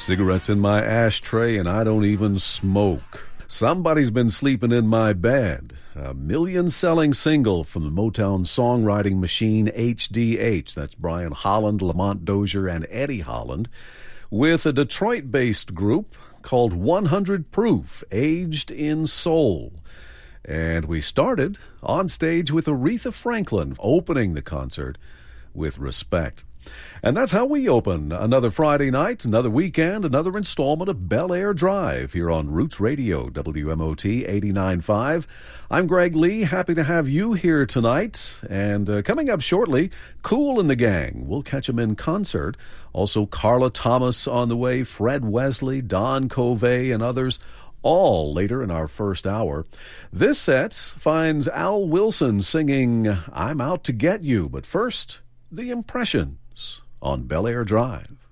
Cigarettes in my ashtray, and I don't even smoke. Somebody's been sleeping in my bed. A million-selling single from the Motown songwriting machine HDH. That's Brian Holland, Lamont Dozier, and Eddie Holland, with a Detroit-based group called 100 Proof, Aged in Soul. And we started on stage with Aretha Franklin opening the concert with Respect. And that's how we open another Friday night, another weekend, another installment of Bel Air Drive here on Roots Radio, WMOT 89.5. I'm Greg Lee, happy to have you here tonight. And coming up shortly, Kool and the Gang. We'll catch them in concert. Also, Carla Thomas on the way, Fred Wesley, Don Covey, and others, all later in our first hour. This set finds Al Wilson singing I'm Out to Get You. But first, the Impressions on Bel Air Drive.